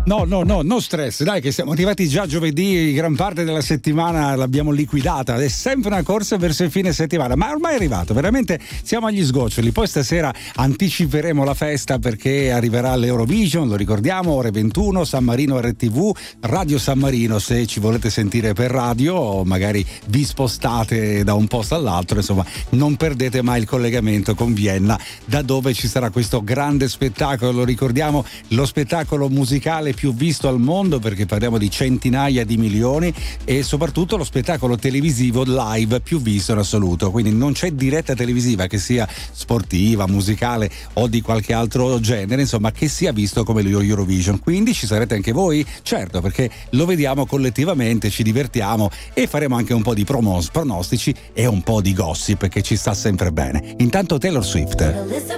no stress, dai che siamo arrivati già giovedì, gran parte della settimana l'abbiamo liquidata, è sempre una corsa verso il fine settimana, ma ormai è arrivato, veramente siamo agli sgoccioli. Poi stasera anticiperemo la festa perché arriverà l'Eurovision, lo ricordiamo, ore 21, San Marino RTV, Radio San Marino, se ci volete sentire per radio o magari vi spostate da un posto all'altro, insomma non perdete mai il collegamento con Vienna, da dove ci sarà questo grande spettacolo. Lo ricordiamo, lo spettacolo musicale più visto al mondo, perché parliamo di centinaia di milioni, e soprattutto lo spettacolo televisivo live più visto in assoluto, quindi non c'è diretta televisiva che sia sportiva, musicale o di qualche altro genere, insomma, che sia visto come lo Eurovision. Quindi ci sarete anche voi? Certo, perché lo vediamo collettivamente, ci divertiamo e faremo anche un po' di pronostici e un po' di gossip che ci sta sempre bene. Intanto Taylor Swift.